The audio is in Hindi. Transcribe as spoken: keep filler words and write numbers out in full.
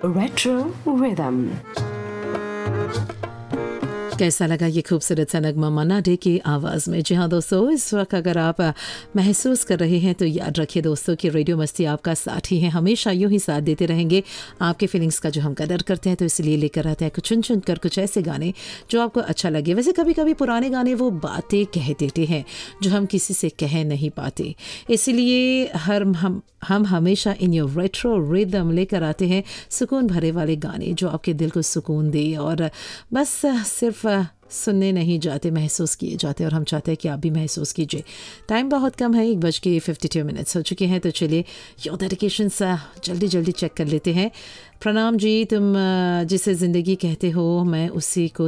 Retro Rhythm. कैसा लगा ये खूबसूरत सा नगमा मन्ना डे की आवाज़ में। जी हाँ दोस्तों, इस वक्त अगर आप महसूस कर रहे हैं तो याद रखिए दोस्तों कि रेडियो मस्ती आपका साथ ही है, हमेशा यूं ही साथ देते रहेंगे। आपके फीलिंग्स का जो हम कदर करते हैं तो इसलिए लेकर आते हैं कुछ चुन चुन कर कुछ ऐसे गाने जो आपको अच्छा लगे। वैसे कभी कभी पुराने गाने वो बातें कह देते हैं जो हम किसी से कह नहीं पाते, इसलिए हर हम हम हमेशा इन योर रेट्रो रिदम लेकर आते हैं सुकून भरे वाले गाने जो आपके दिल को सुकून दे और बस सिर्फ सुनने नहीं जाते, महसूस किए जाते। और हम चाहते हैं कि आप भी महसूस कीजिए। टाइम बहुत कम है, एक बज के फिफ्टी टू मिनट्स हो चुके हैं, तो चलिए योर डेडिकेशंस जल्दी जल्दी चेक कर लेते हैं। प्रणाम जी, तुम जिसे ज़िंदगी कहते हो मैं उसी को